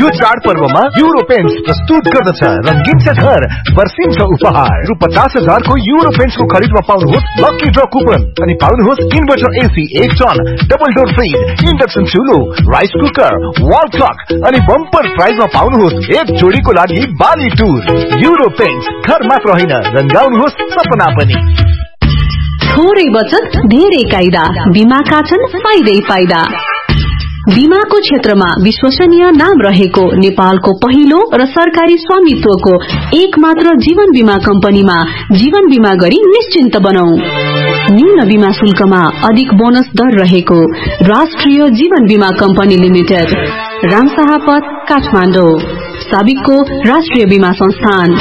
यो चाडपर्वमा euro paints प्रस्तुत गर्दछ रंगीन छ घर वर्षिन्छ उपहार। रु 50,000 को युरो पेन्ट्स को खरिदमा पाउनुहोस् लकी ड्र कुपन अनि पाउनुहोस् inverter AC, 1 ton double door fridge, induction चुलो, rice cooker, wall clock अनि बम्पर प्राइजमा पाउनुहोस् एक जोडीको लागि बाली टुर। युरो पेन्ट्स घर मात्र होइन, रंगाउनुहोस् सपना पनि। थोरै बचत धेरै कायदा, बीमाका छन् फाइदै फाइदा। बीमाको क्षेत्रमा विश्वसनीय नाम रहेको नेपालको पहिलो र सरकारी स्वामित्वको एक मात्र जीवन बीमा कम्पनीमा जीवन बीमा गरी निश्चिन्त बनौ। न्यून बीमा शुल्कमा अधिक बोनस दर रहेको राष्ट्रिय जीवन बीमा कम्पनी लिमिटेड, रामशाहपथ, काठमाडौँ, साबिकको राष्ट्रिय बीमा संस्थान।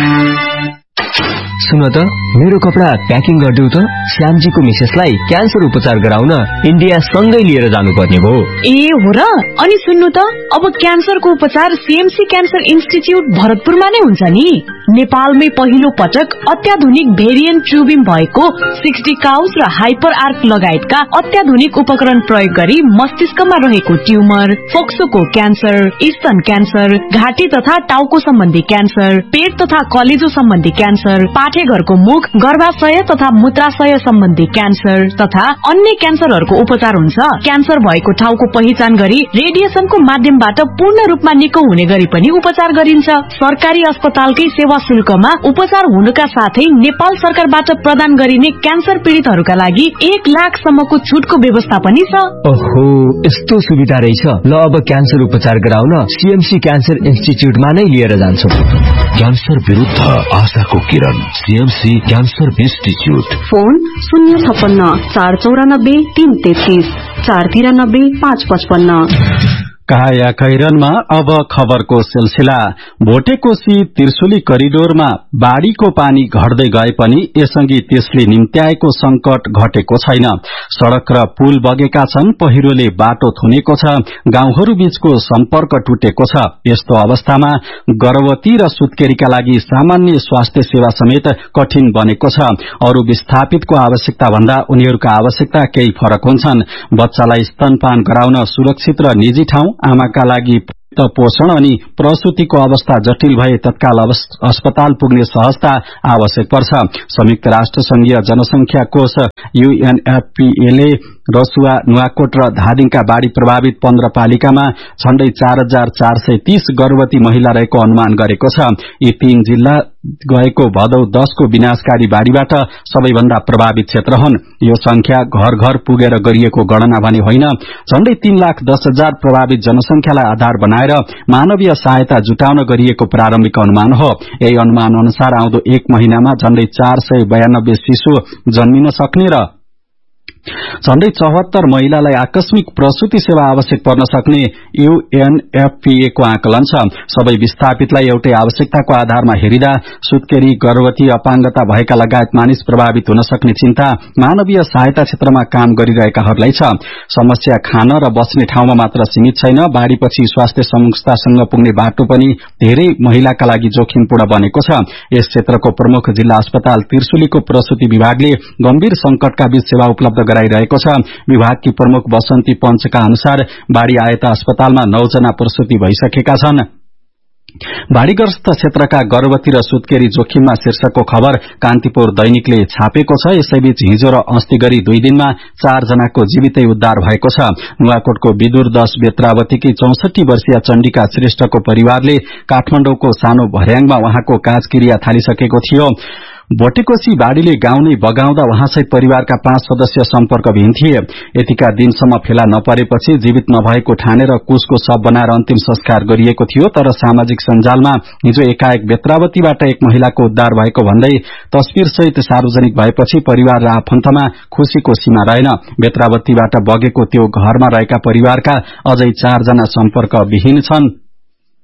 सुन त, मेरो कपडा प्याकिङ गरिदेऊ त। श्यामजीको मिसेसलाई क्यान्सर उपचार गराउन इन्डिया सँगै लिएर जानुपर्ने भयो। ए हो र? अनि सुन्नु त, अब क्यान्सरको उपचार सीएमसी क्यान्सर इन्स्टिच्युट भरतपुरमा नै हुन्छ नि। नेपालमै पहिलो पटक अत्याधुनिक भेरिएन्ट ट्युबिम भएको 60 काउस र हाइपर आर्क लगायतका अत्याधुनिक उपकरण प्रयोग गरी मस्तिष्कमा रहेको ट्युमर, फोक्सोको क्यान्सर, स्तन क्यान्सर, घाँटी तथा टाउको सम्बन्धी क्यान्सर, पेट तथा कलेजो सम्बन्धी क्यान्सर, पाठेघरको मुख, गर्भाशय तथा मूत्राशय सम्बन्धी क्यान्सर तथा अन्य क्यान्सरहरूको उपचार हुन्छ। क्यान्सर भएको ठाउँको पहिचान गरी रेडिएसनको माध्यमबाट पूर्ण रूपमा निको हुने गरी पनि उपचार गरिन्छ। सरकारी अस्पतालकै सेवा शुल्कमा उपचार हुनुका साथै नेपाल सरकारबाट प्रदान गरिने क्यान्सर पीड़ितहरूका लागि 1 लाखसम्मको छुटको व्यवस्था पनि छ। ओहो, यस्तो सुविधा रहेछ। ल, अब क्यान्सर उपचार गराउन सीएमसी क्यान्सर इन्स्टिच्युटमा नै लिएर जान्छु। क्यान्सर विरुद्ध आशाको किरण, सीएमसी क्यान्सर इन्स्टिच्युट। फोन 056 494 333 493 555। काया कैरनमा अब खबरको सिलसिला। भोटेकोशी त्रिशुली करिडोरमा बाढ़ीको पानी घट्दै गए पनि यसअघि त्यसले निम्त्याएको संकट घटेको छैन। सड़क र पुल बगेका छन्, पहिरोले बाटो थुनेको छ, गाउँहरू बीचको सम्पर्क टुटेको छ। यस्तो अवस्थामा गर्भवती र सुत्केरीका लागि सामान्य स्वास्थ्य सेवा समेत कठिन बनेको छ। अरू विस्थापितको आवश्यकता भन्दा उनीहरूका आवश्यकता केही फरक हुन्छन्। बच्चालाई स्तनपान गराउन सुरक्षित र निजी ठाउँ, आमाका लागि पोषण अनि प्रसूतिको अवस्था जटिल भए तत्काल अस्पताल पुग्ने सहजता आवश्यक पर्छ। संयुक्त राष्ट्र संघीय जनसंख्या कोष UNFPA रसुवा, नुवाकोट र धादिङका बाढ़ी प्रभावित 15 पालिकामा झण्डै 4430 गर्भवती महिला रहेको अनुमान गरेको छ। यी 3 जिल्ला गएको भदौ 10 को विनाशकारी बाढ़ीबाट सबैभन्दा प्रभावित क्षेत्र हुन्। यो संख्या घर घर पुगेर गरिएको गणना भने होइन। झण्डै 3,10,000 प्रभावित जनसंख्यालाई आधार बनाएर मानवीय सहायता जुटाउन गरिएको प्रारम्भिक अनुमान हो। यही अनुमान अनुसार आउँदो 1 महिनामा झण्डै 492 शिशु जन्मिन सक्ने र झण्डै 74 महिलालाई आकस्मिक प्रसूति सेवा आवश्यक पर्न सक्ने UNFPA को आकलन छ। सबै विस्थापितलाई एउटै आवश्यकताको आधारमा हेरिदा सुत्केरी, गर्भवती, अपाङ्गता भएका लगायत मानिस प्रभावित हुन सक्ने चिन्ता मानवीय सहायता क्षेत्रमा काम गरिरहेकाहरूलाई छ। समस्या खान र बस्ने ठाउँमा मात्र सीमित छैन, बाढ़ीपछि स्वास्थ्य संस्थासँग पुग्ने बाटो पनि धेरै महिलाका लागि जोखिमपूर्ण बनेको छ। यस क्षेत्रको प्रमुख जिल्ला अस्पताल त्रिशुलीको प्रसूति विभागले गम्भीर संकटका बीच सेवा उपलब्ध गराइरहेको छ। विभागकी प्रमुख बसन्ती पञ्चका अनुसार बाढ़ी आएता अस्पतालमा 9 जना प्रसूति भइसकेका छन्। बाढ़ीग्रस्त क्षेत्रका गर्भवती र सुत्केरी जोखिममा शीर्षकको खबर कान्तिपुर दैनिकले छापेको छ। यसैबीच हिजो र अस्ति गरी 2 दिनमा 4 जनाको जीवितै उद्धार भएको छ। नुवाकोटको विदुर 10 बेत्रावतीकी 64 वर्षीय चण्डिका श्रेष्ठको परिवारले काठमाडौँको सानो भर्याङमा उहाँको काजक्रिया थालिसकेको थियो। भोटेकोशी बाढ़ीले गाउँ नै बगाउँदा उहाँसहित परिवारका 5 सदस्य सम्पर्कविहीन थिए। यतिका दिनसम्म फेला नपरेपछि जीवित नभएको ठानेर कुसको शव बनाएर अन्तिम संस्कार गरिएको थियो। तर सामाजिक सञ्जालमा हिजो एकाएक बेत्रावतीबाट एक महिलाको उद्धार भएको भन्दै तस्विरसहित सार्वजनिक भएपछि परिवार र आफन्तमा खुशीको सीमा रहेन। बेत्रावतीबाट बगेको त्यो घरमा रहेका परिवारका अझै 4 जना सम्पर्कविहीन छन्।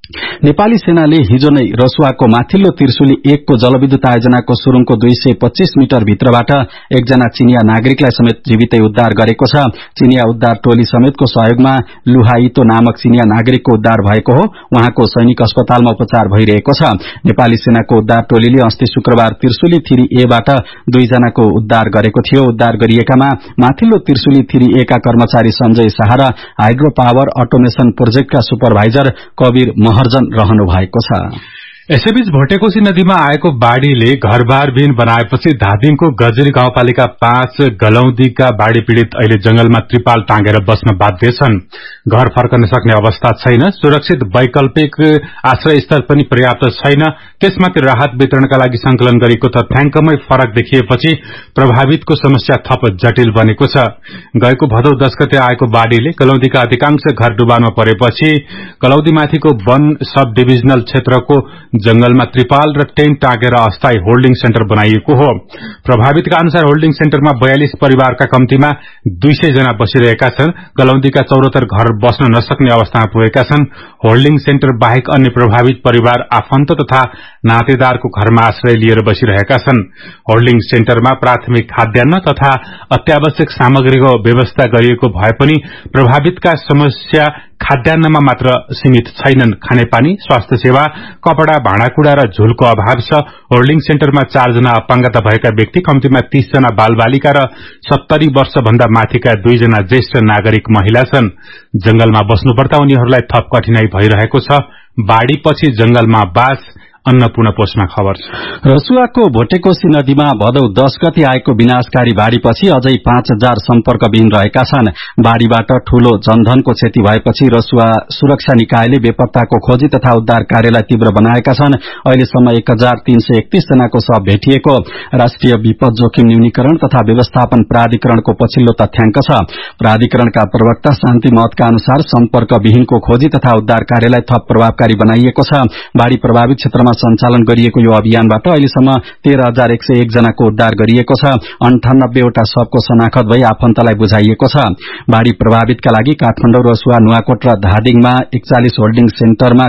नेपाली सेनाले हिजो नै रसुवाको माथिल्लो त्रिशुली 1 को जलविद्युत आयोजनाको सुरुङको 225 मिटर भित्रबाट एकजना चीनिया नागरिकलाई समेत जीवितै उद्धार गरेको छ। चीनिया उद्धार टोली समेतको सहयोगमा लुहाइतो नामक चीनिया नागरिकको उद्धार भएको हो। उहाँको सैनिक अस्पतालमा उपचार भइरहेको छ। नेपाली सेनाको उद्धार टोलीले अस्ति शुक्रबार त्रिशुली 3A बाट 2 जनाको उद्धार गरेको थियो। उद्धार गरिएकामा माथिल्लो त्रिशुली 3A का कर्मचारी संजय शाह र hydro power अटोमेशन प्रोजेक्टका supervisor Kabir Maharjan रहनु भएको छ। यसैबीच भोटेकोशी नदीमा आएको बाढ़ीले घरबारविहीन बनाएपछि धादिङको गजरी गाउँपालिका 5 गलौदीका बाढ़ी पीड़ित अहिले जंगलमा त्रिपाल टाँगेर बस्न बाध्य छन्। घर फर्कन सक्ने अवस्था छैन। सुरक्षित वैकल्पिक आश्रय स्थल पनि पर्याप्त छैन। त्यसमाथि राहत वितरणका लागि संकलन गरेको तथ्याङ्कमै फरक देखिएपछि प्रभावितको समस्या थप जटिल बनेको छ। गएको भदौ 10 गते आएको बाढ़ीले गलौदीका अधिकांश घर डुबानमा परेपछि गलौदीमाथिको वन सब डिभिजनल क्षेत्रको जंगलमा त्रिपाल र टेन्ट टाँगेर अस्थायी होल्डिङ सेन्टर बनाइएको हो। प्रभावितका अनुसार होल्डिङ सेन्टरमा 42 परिवारका कम्तीमा 200 जना बसिरहेका छन्। गलौदीका 74 घर बस्न नसक्ने अवस्थामा पुगेका छन्। होल्डिङ सेन्टर बाहेक अन्य प्रभावित परिवार आफन्त तथा नातेदारको घरमा आश्रय लिएर बसिरहेका छन्। होल्डिङ सेन्टरमा प्राथमिक खाद्यान्न तथा अत्यावश्यक सामग्रीको व्यवस्था गरिएको भए पनि प्रभावितका समस्या खाद्यान्नमा मात्र सीमित छैनन्। खानेपानी, स्वास्थ्य सेवा, कपड़ा, भाँडाकुड़ा र झुलको अभाव छ। होल्डिङ सेन्टरमा 4 जना अपाङ्गता भएका व्यक्ति, कम्तीमा 30 जना बालबालिका र 70 वर्षभन्दा माथिका 2 जना ज्येष्ठ नागरिक महिला छन्। जंगलमा बस्नुपर्दा उनीहरूलाई थप कठिनाई भइरहेको छ। बाढ़ीपछि जंगलमा बास। अन्नपूर्ण पोस्टमा खबर छ। रसुवाको भोटेकोशी नदीमा भदौ 10 गते आएको विनाशकारी बाढ़ीपछि अझै 5000 सम्पर्कविहीन रहेका छन्। बाढ़ीबाट ठूलो जनधनको क्षति भएपछि रसुवा सुरक्षा निकायले बेपत्ताको खोजी तथा उद्धार कार्यलाई तीव्र बनाएका छन्। अहिलेसम्म 1331 जनाको शव भेटिएको राष्ट्रिय विपद जोखिम न्यूनीकरण तथा व्यवस्थापन प्राधिकरणको पछिल्लो तथ्याङ्क छ। प्राधिकरणका प्रवक्ता शान्ति महतका अनुसार सम्पर्कविहीनको खोजी तथा उद्धार कार्यलाई थप प्रभावकारी बनाइएको छ। बाढ़ी प्रभावित क्षेत्रमा सञ्चालन गरिएको यो अभियानबाट अहिलेसम्म 13101 जनाको उद्धार गरिएको छ। 98 वटा शवको शनाखत भई आफन्तलाई बुझाइएको छ। बाढ़ी प्रभावितका लागि काठमाडौँ, रसुवा, नुवाकोट र धादिङमा 41 होल्डिङ सेन्टरमा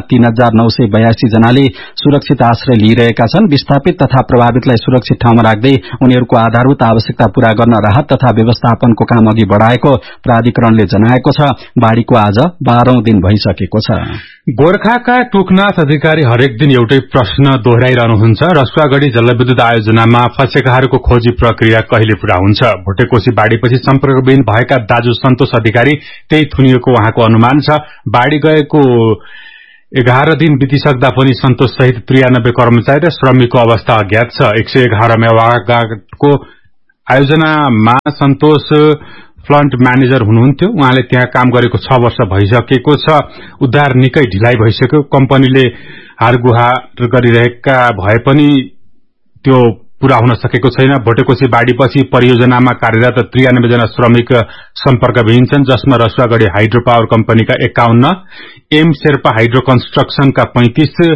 3982 जनाले सुरक्षित आश्रय लिइरहेका छन्। विस्थापित तथा प्रभावितलाई सुरक्षित ठाउँमा राख्दै उनीहरूको आधारभूत आवश्यकता पूरा गर्न राहत तथा व्यवस्थापनको काम अघि बढ़ाएको प्राधिकरणले जनाएको छ। बाढ़ीको आज 12औं दिन भइसकेको छ। गोर्खाका टोकनाथ अधिकारी हरेक दिन एउटै प्रश्न दोहोर्याइरहनुहुन्छ। रसुवागढ़ी जलविद्युत आयोजनामा फँसेकाहरूको खोजी प्रक्रिया कहिले पूरा हुन्छ? भोटेकोशी बाढ़ीपछि सम्पर्कविहीन भएका दाजु सन्तोष अधिकारी त्यही थुनिएको उहाँको अनुमान छ। बाढ़ी गएको 11 दिन बितिसक्दा पनि सन्तोष सहित 93 कर्मचारी र श्रमिकको अवस्था अज्ञात छ। 111 मेगावाटको आयोजनामा सन्तोष फ्रन्ट म्यानेजर हुनुहुन्थ्यो। उहाँले त्यहाँ काम गरेको 6 वर्ष भइसकेको छ। उद्धार निकै ढिलाइ भइसक्यो। कम्पनीले हारगुहार गरिरहेका भए पनि त्यो पूरा हुन सकेको छैन। भोटेकोशी बाढ़ीपछि परियोजनामा कार्यरत 93 जना श्रमिक सम्पर्कविहीन छन्, जसमा रसुवागढ़ी हाइड्रो पावर कम्पनीका 51, am Sherpa hydro कन्स्ट्रक्सनका 35,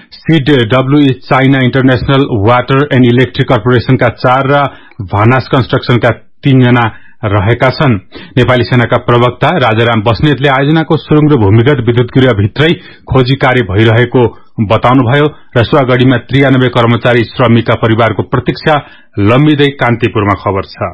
CW China international water and electric कर्पोरेशनका 4 र भनास कन्स्ट्रक्सनका 3 जना रहेका छन्। नेपाली सेनाका प्रवक्ता राजाराम बस्नेतले आयोजनाको सुरुङ र भूमिगत विद्युत गृहभित्रै खोजी कार्य भइरहेको बताउनुभयो। रसुवागढ़ीमा 93 कर्मचारी श्रमिकका परिवारको प्रतीक्षा लम्बिँदै कान्तिपुरमा खबर छ।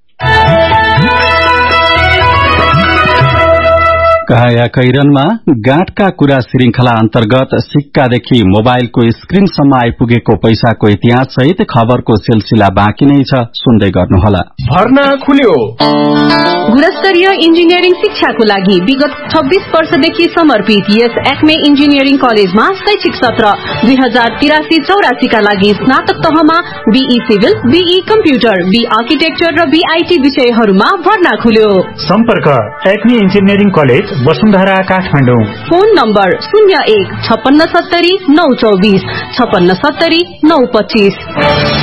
काया कैरनमा गाँठका कुरा श्रृंखला अन्तर्गत सिक्कादेखि मोबाइलको स्क्रिनसम्म आइपुगेको पैसाको इतिहास सहित खबरको सिलसिला बाँकी नै छ, सुन्दै गर्नुहोला। भर्ना खुल्यो। गुणस्तरीय इन्जिनियरिङ शिक्षाको लागि विगत 26 वर्षदेखि समर्पित यस एक्मे इन्जिनियरिङ कलेजमा शैक्षिक सत्र 2083-84 का लागि स्नातक तहमा be civil, be computer, be architecture र बीआईटी विषयहरूमा भर्ना खुल्यो। सम्पर्क Acme engineering college, Vasundhara, Kathmandu. Phone number 01 56 70 924 56 70 925।